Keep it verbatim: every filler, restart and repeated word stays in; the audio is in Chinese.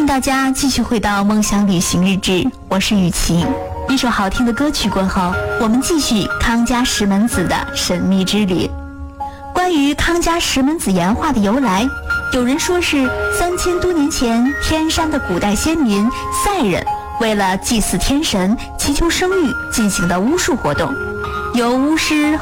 大家继续回到梦想旅行日志，我是雨琪。一首好听的歌曲过后，我们继续康家石门子的神秘之旅。关于康家石门子岩画的由来，有人说是三千多年前天山的古代先民赛人为了祭祀天神、祈求生育进行的巫术活动，由巫师